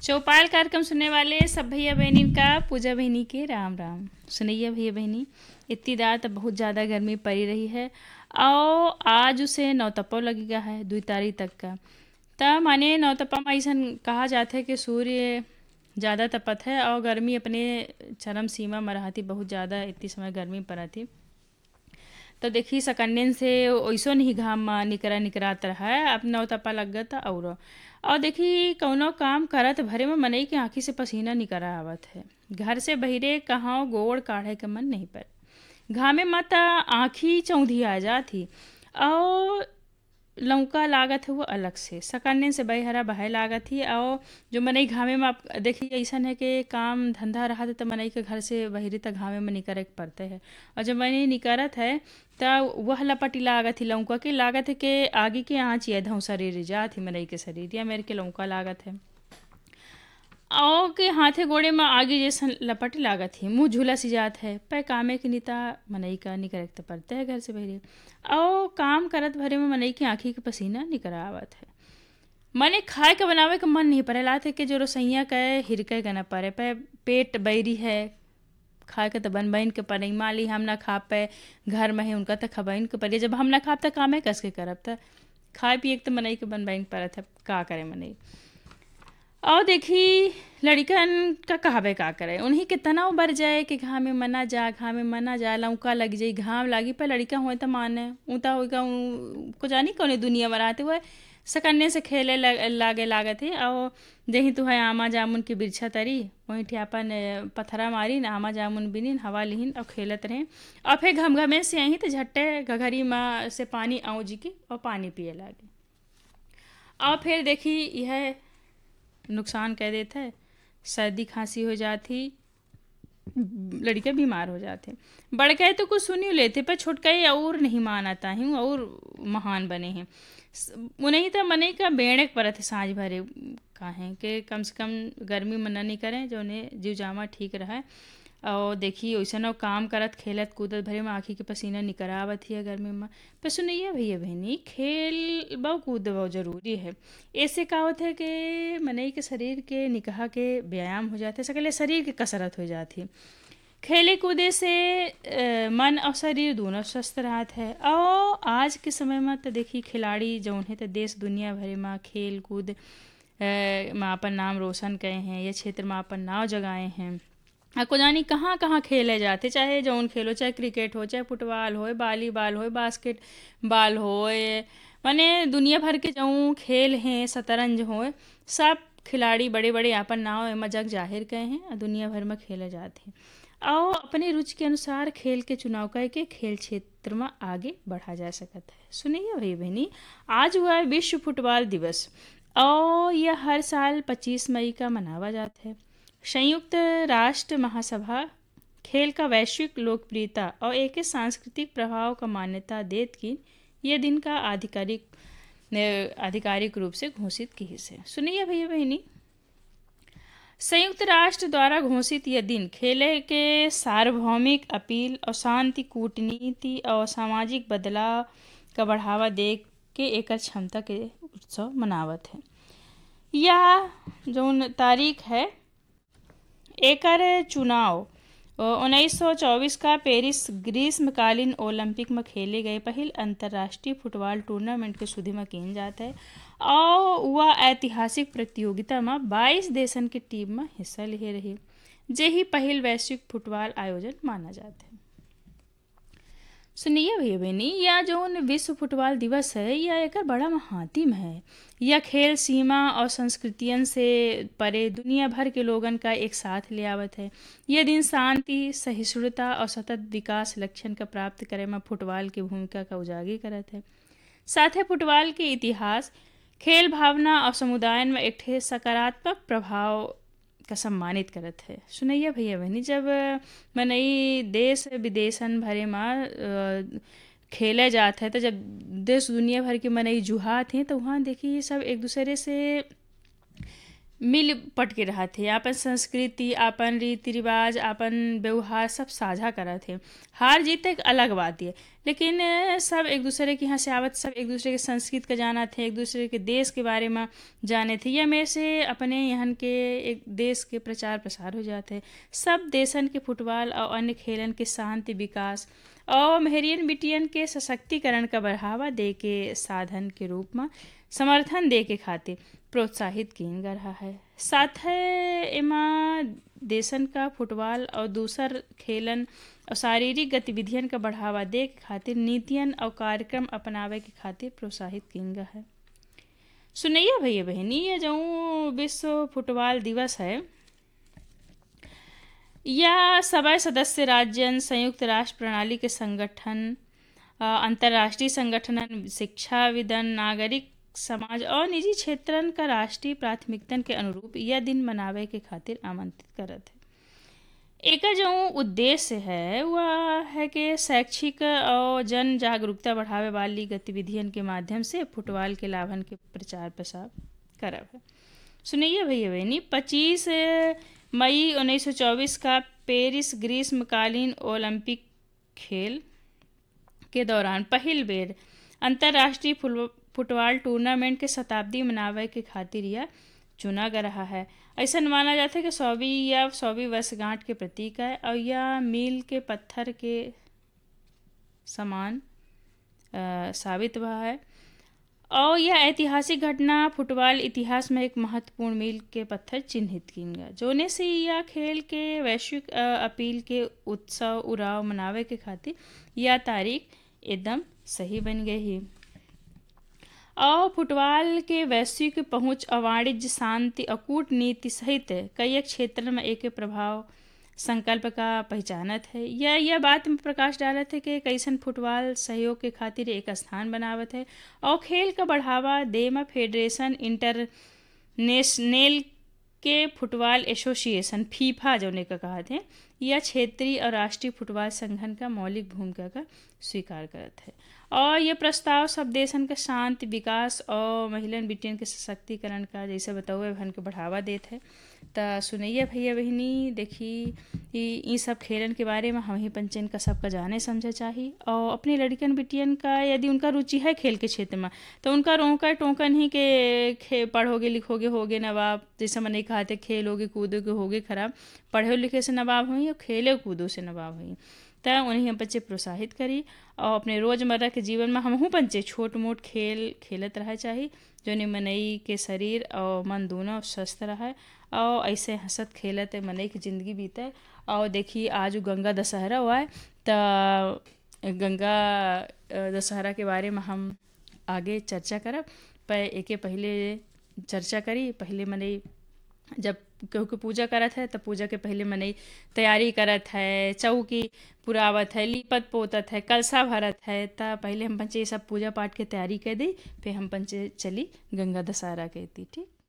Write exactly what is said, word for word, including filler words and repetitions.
चौपाल कार्यक्रम सुनने वाले सब भैया बहनी का पूजा बहनी के राम राम। सुनैया भैया बहनी, इतनी रात बहुत ज़्यादा गर्मी पड़ी रही है और आज उसे नौतपा लगेगा है दो तारीख तक का। तब माने नौतपा में ऐसा कहा जाता है कि सूर्य ज़्यादा तपत है और गर्मी अपने चरम सीमा में रहती, बहुत ज़्यादा इतनी समय गर्मी पड़ा थी। तो देखी सकन्नेन से वैसो नहीं घाम निकरा निकरात रहा है, अब नौतपा लग गया था। और और देखी कौनो काम करत भरे में मनई के आँखी से पसीना निकरा आवत है। घर से बहिरे कहाँ गोड़ काढ़े के मन नहीं पर घामे मत आँखी चौंधी आ जाती और लौका लागत है वो अलग से सकन्ने से बहरा बहे लागत ही। और जो मनई घामे में आप देखिए ऐसा है कि काम धंधा रहा तो मनई के घर से बहिरे तक घामे में निकरे के पड़ते है। और जब मनई निकरत है तो वह लपटी लागत ही लौका की लागत है कि आगे के आँच ये धौ शरीर जात ही मनई के शरीर या मेरे के लौका लागत है आओ के हाथे गोड़े में आगे जैसा लपट लागत है, मुंह झूला सी जात है। पै कामे के नीता मनई का निकरक तो पड़ते है घर से बहरे। और काम करत भरे में मनई की आँखी के पसीना निकर आवत है। मने खाए के बनावे के मन नहीं पड़े लाते कि जो रसोइया के हिरके के न पड़े पे पेट बैरी है खाए के तो बन बन के पड़े माली हम ना खा पे घर में है उनका तो खबैन के पड़े जब हम ना खाब तो कामे कस के करब तो खाए पिए के तो मनई के बन बन पड़त है का करे मनई। और देखी लड़कन का कहबे का करे उन्हीं के तनाव बढ़ जाए कि घाम में मना जा घाम में मना जा लौका लग जाई घाम लागी पर लड़का हो तो माने ऊता होगा को जानी कौन दुनिया में रहते हुए सकन्ने से खेले लग, लागे लागत है। और जही तू है आमा जामुन की बिरछा तरी वहीं ठियापन पथरा मारी न आमा जामुन बिनिन हवा लिहिन और खेलत रहे। और फिर घमघमे से यहीं तो झट्टे घघरी माँ से पानी आऊँ जी की और पानी पिए लागे। और फिर देखी यह नुकसान कह देता है, सर्दी खांसी हो जाती, लड़के बीमार हो जाते। बड़ गए तो कुछ सुनी लेते पर छोटकाई और नहीं मानता हूँ और महान बने हैं उन्हीं तो मने का बेड़क परत है साँझ भरे काहें कि कम से कम गर्मी मना नहीं करें जो उन्हें जीव जामा ठीक रहे। और देखिए वैसा न काम करत खेलत कूदत भरे में आँखी के पसीना निकरावत ही गर्मी में। पर सुनिए भैया बहनी खेल बहु कूद बहु जरूरी है। ऐसे का होता है कि मनई के शरीर के निकाह के व्यायाम हो जाते सकले शरीर की कसरत हो जाती। खेले कूदे से आ, मन और शरीर दोनों स्वस्थ रहत है। और आज के समय में तो देखिए खिलाड़ी जौन है तो देश दुनिया भरे में खेल कूद में अपन नाम रोशन करे हैं या क्षेत्र में अपन नाव जगाए हैं। को जानी कहाँ कहाँ खेले जाते चाहे जौन खेलो चाहे क्रिकेट हो चाहे फुटबॉल हो वॉलीबॉल हो बास्केट बॉल हो माने दुनिया भर के जौन खेल हैं शतरंज हो सब खिलाड़ी बड़े बड़े अपन नाव में जग जाहिर गए हैं और दुनिया भर में खेले जाते हैं। और अपने रुचि के अनुसार खेल के चुनाव करके खेल क्षेत्र में आगे बढ़ा जा सकता है। सुनिए भाई बहनी, आज हुआ है विश्व फुटबॉल दिवस और यह हर साल पच्चीस मई का मनावा जाता है। संयुक्त राष्ट्र महासभा खेल का वैश्विक लोकप्रियता और एक सांस्कृतिक प्रभाव का मान्यता देत की यह दिन का आधिकारिक आधिकारिक रूप से घोषित की से। सुनिए भैया बहनी, संयुक्त राष्ट्र द्वारा घोषित यह दिन खेले के सार्वभौमिक अपील और शांति कूटनीति और सामाजिक बदलाव का बढ़ावा दे के एक क्षमता के उत्सव मनावत है। यह जो तारीख है एकर चुनाव उन्नीस सौ चौबीस का पेरिस ग्रीष्मकालीन ओलंपिक में खेले गए पहल अंतर्राष्ट्रीय फुटबॉल टूर्नामेंट के सुधी में किन जाता है। और वह ऐतिहासिक प्रतियोगिता में बाईस देशन की टीम में हिस्सा ले रही जे ही पहल वैश्विक फुटबॉल आयोजन माना जाता है। सुनिए भैया बहनी, यह जो विश्व फुटबॉल दिवस है यह एक बड़ा महातिम है। यह खेल सीमा और संस्कृतियन से परे दुनिया भर के लोगन का एक साथ ले आवत है। यह दिन शांति सहिष्णुता और सतत विकास लक्ष्यन का प्राप्त करे में फुटबॉल की भूमिका का उजागर करत है। साथ ही फुटबॉल के इतिहास खेल भावना और समुदाय में एक सकारात्मक प्रभाव का सम्मानित करत है। सुनैया भैया बहनी, जब मनई देश विदेशन भरे में खेले जाते हैं तो जब देश दुनिया भर के मनई जुहात हैं तो वहाँ देखिए सब एक दूसरे से मिल पट के रहत थे, आपन संस्कृति, आपन रीति रिवाज, आपन व्यवहार सब साझा करत थे। हार जीत एक अलग बात है, लेकिन अ, सब एक दूसरे के यहाँ से आवत, सब एक दूसरे के संस्कृति का जाना थे, एक दूसरे के देश के बारे में जाने थे, या में से अपने यहाँ के एक देश के प्रचार प्रसार हो जाते। सब देशन के फुटबॉल और अन्य खेलन के शांति विकास और मेहरियन बिटियन के सशक्तिकरण का बढ़ावा दे के साधन के रूप में समर्थन दे के खातिर प्रोत्साहित किन जा रहा है। साथ है एमा देशन का फुटबॉल और दूसर खेलन और शारीरिक गतिविधियन का बढ़ावा दे के खातिर नीतियन और कार्यक्रम अपनावे के खातिर प्रोत्साहित किन गया है। सुनैया भैया बहनी, ये जो विश्व फुटबॉल दिवस है या सभा सदस्य राज्यन, संयुक्त राष्ट्र प्रणाली के संगठन, अ, अंतर्राष्ट्रीय संगठनन, शिक्षाविदन, नागरिक समाज और निजी क्षेत्रन का राष्ट्रीय प्राथमिकतन के अनुरूप यह दिन मनावे के खातिर आमंत्रित करत है। एका जो उद्देश्य है वह है कि शैक्षिक और जन जागरूकता बढ़ावे वाली गतिविधियन के माध्यम से फुटबॉल के लाभन के प्रचार प्रसार करब है। सुनैया भैया बहनी, पच्चीस मई उन्नीस सौ चौबीस का पेरिस ग्रीष्मकालीन ओलंपिक खेल के दौरान पहिल बेर अंतर्राष्ट्रीय फुटबॉल टूर्नामेंट के शताब्दी मनावे के खातिर यह चुना गया रहा है। ऐसा माना जाता है कि सौवीं या सौवीं वर्षगांठ के प्रतीक है और यह मील के पत्थर के समान आ, साबित हुआ है और यह ऐतिहासिक घटना फुटबॉल इतिहास में एक महत्वपूर्ण मील के पत्थर चिन्हित किन गया, जोने से यह खेल के वैश्विक अपील के उत्सव उड़ाव मनावे के खातिर यह तारीख एकदम सही बन गई है। और फुटबॉल के वैश्विक पहुंच और वाणिज्य, शांति और कूटनीति सहित कई क्षेत्र में एक प्रभाव संकल्प का पहचानत है। यह यह बात में प्रकाश डालत है कि कैसन फुटबॉल सहयोग के खातिर एक स्थान बनावत है और खेल का बढ़ावा दे में फेडरेशन इंटरनेशनल के फुटबॉल एसोसिएशन फीफा जोने का कहा थे, यह क्षेत्रीय और राष्ट्रीय फुटबॉल संगठन का मौलिक भूमिका का स्वीकार करत है। और यह प्रस्ताव सब देशन का शांति विकास और महिलन बिटियन के सशक्तिकरण का जैसे बताओ भन के बढ़ावा देते है। तो सुनैया भैया बहनी, देखी ये सब खेलन के बारे में हम ही पंचन का सबका जाने समझे चाहिए और अपनी लड़कियन बिटियन का यदि उनका रुचि है खेल के क्षेत्र में तो उनका रोका टोका नहीं कि खे पढ़ोगे लिखोगे होगे नवाब, जैसे मैंने कहा थे खेलोगे कूदोगे होगे खराब, पढ़े लिखे से नवाब हुई और खेले कूदो से नवाब हुई। तो उन्हें हम बच्चे प्रोत्साहित करी और अपने रोज़मर्रा के जीवन में हमहूँ बच्चे छोट मोट खेल खेलत रहे चाहिए, जो नि मनई के शरीर और मन दोनों स्वस्थ रहे और ऐसे हंसत खेलत मनई की ज़िंदगी बीते। और देखिए आज गंगा दशहरा हुआ है, तो गंगा दशहरा के बारे में हम आगे चर्चा करब। पर एके पहले चर्चा करी, पहले मनई जब क्योंकि पूजा करत है तो पूजा के पहले मनई तैयारी करत है, चौकी पुरावत है, लीपत पोतत है, कलसा भरत है। तो पहले हम पंचे सब पूजा पाठ के तैयारी कर दी, फिर हम पंचे चली गंगा दशहरा कहती। ठीक।